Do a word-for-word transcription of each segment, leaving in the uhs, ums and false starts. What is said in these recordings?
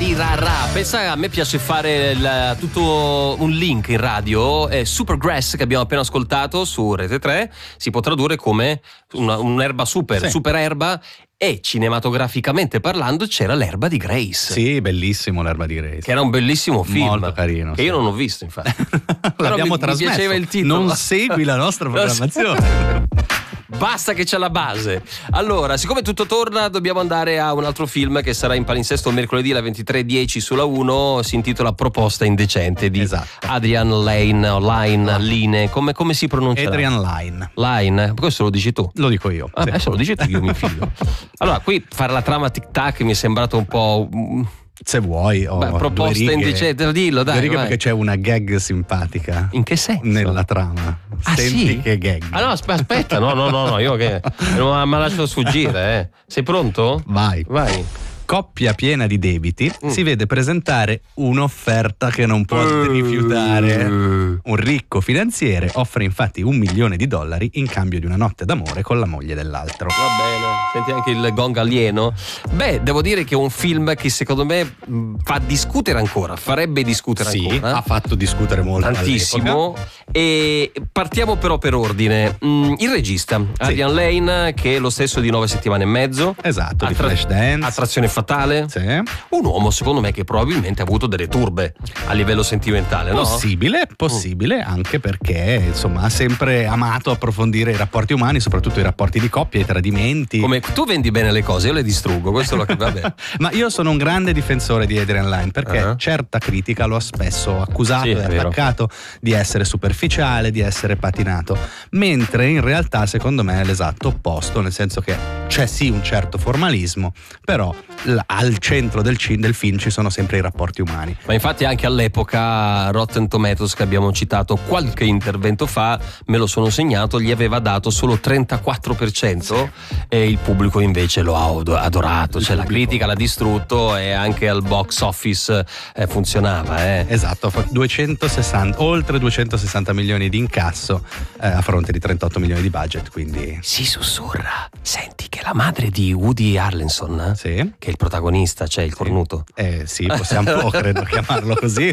Tarirara. Pensa, a me piace fare il, tutto un link in radio. eh, Supergrass, che abbiamo appena ascoltato su Rete tre, si può tradurre come una, un'erba super, sì. super erba. E cinematograficamente parlando c'era L'erba di Grace. Sì, bellissimo L'erba di Grace. Che era un bellissimo film. Molto carino. Che sì. io non ho visto, infatti. L'abbiamo mi, trasmesso. Mi piaceva il titolo. Non segui la nostra programmazione. Basta che c'è la base. Allora, siccome tutto torna, dobbiamo andare a un altro film che sarà in palinsesto mercoledì alle ventitré e dieci sulla uno. Si intitola Proposta indecente di esatto. Adrian Lane o Line, ah. Line, come, come si pronuncia? Adrian Line. Line, questo lo dici tu? Lo dico io. Ah, sì. Adesso lo dici tu, io mi fido. Allora, qui fare la trama tic tac mi è sembrato un po'... Se vuoi, ho Beh, proposta indecente, dillo dai. Dillo vai. Perché c'è una gag simpatica. In che senso? Nella trama. Ah, Senti sì? che gag. Ah no, aspetta, no, no, no, no, io che non mi ha lasciato sfuggire, eh. Sei pronto? Vai. Vai. Coppia piena di debiti, mm. si vede presentare un'offerta che non può uh. rifiutare. Un ricco finanziere offre infatti un milione di dollari in cambio di una notte d'amore con la moglie dell'altro. Va bene, senti anche il gong alieno. Beh, devo dire che è un film che secondo me fa discutere ancora, farebbe discutere sì, ancora. ha fatto discutere molto. Tantissimo. E partiamo però per ordine. Mm, il regista, sì. Adrian Lane, che è lo stesso di Nove settimane e mezzo. Esatto, Attra- di Flashdance. Attrazione fatale. Sì. Un uomo secondo me che probabilmente ha avuto delle turbe a livello sentimentale, no? Possibile, possibile, mm. anche perché insomma ha sempre amato approfondire i rapporti umani, soprattutto i rapporti di coppia, i tradimenti. Come tu vendi bene le cose, io le distruggo, questo è lo che va bene. Ma io sono un grande difensore di Adrian Lyne perché uh-huh. certa critica lo ha spesso accusato sì, e attaccato di essere superficiale, di essere patinato, mentre in realtà secondo me è l'esatto opposto, nel senso che c'è sì un certo formalismo, però al centro del, c- del film ci sono sempre i rapporti umani. Ma infatti anche all'epoca Rotten Tomatoes, che abbiamo citato qualche intervento fa, me lo sono segnato, gli aveva dato solo trentaquattro per cento sì. e il pubblico invece lo ha adorato, il cioè pubblico. La critica l'ha distrutto e anche al box office eh, funzionava. Eh. Esatto, duecentosessanta, oltre duecentosessanta milioni di incasso eh, a fronte di trentotto milioni di budget, quindi... Si sussurra, senti che la madre di Woody Harrelson, sì. che è il protagonista, cioè il sì. cornuto. Eh sì, possiamo credo chiamarlo così.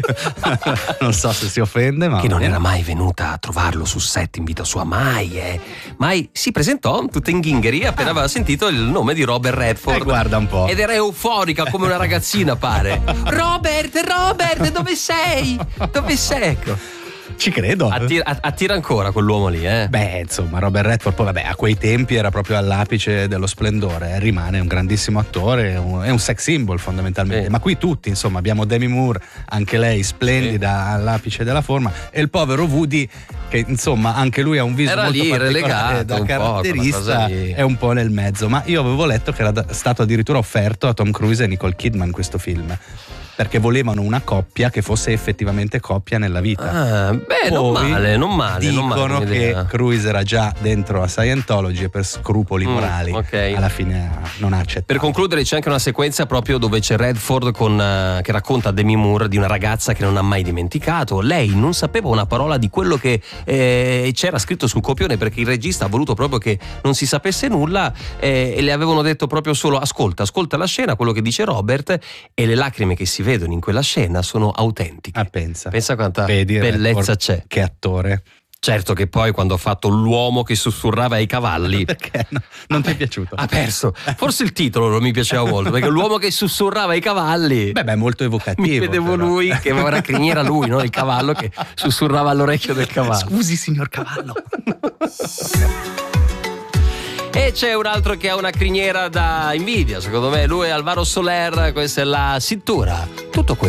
Non so se si offende, ma... Che non era mai venuta a trovarlo su set in vita sua, mai, eh. Mai si presentò tutta in ghingheri appena ah. aveva sentito il nome di Robert Redford. Eh, guarda un po'. Ed era euforica come una ragazzina, pare. Robert, Robert, dove sei? Dove sei? Ecco. Ci credo. Attira, attira ancora quell'uomo lì, eh? Beh, insomma, Robert Redford poi vabbè, a quei tempi era proprio all'apice dello splendore, eh? Rimane un grandissimo attore, è un, è un sex symbol fondamentalmente, sì. ma qui tutti, insomma, abbiamo Demi Moore, anche lei splendida, sì. all'apice della forma, e il povero Woody che insomma anche lui ha un viso era molto lì, particolare da un caratterista, è un po' nel mezzo, ma io avevo letto che era stato addirittura offerto a Tom Cruise e Nicole Kidman questo film, perché volevano una coppia che fosse effettivamente coppia nella vita. Ah, beh, Poi non male, non male. Dicono non male che Cruise era già dentro a Scientology e per scrupoli mm, morali okay. alla fine non ha accettato. Per concludere c'è anche una sequenza proprio dove c'è Redford con, uh, che racconta a Demi Moore di una ragazza che non ha mai dimenticato. Lei non sapeva una parola di quello che eh, c'era scritto sul copione, perché il regista ha voluto proprio che non si sapesse nulla eh, e le avevano detto proprio solo ascolta, ascolta la scena, quello che dice Robert, e le lacrime che si vedono in quella scena sono autentiche. Ah, pensa. Pensa quanta Vedi, bellezza Redford, c'è. Che attore. Certo che poi quando ha fatto l'uomo che sussurrava ai cavalli, perché no? Non ti è piaciuto? Ha perso. Forse il titolo non mi piaceva molto, perché l'uomo che sussurrava ai cavalli, beh beh molto evocativo. Mi vedevo però. lui che aveva una criniera, lui, no? Il cavallo che sussurrava all'orecchio del cavallo. Scusi signor cavallo. E c'è un altro che ha una criniera da invidia, secondo me lui è Alvaro Soler, questa è la cintura. Tutto questo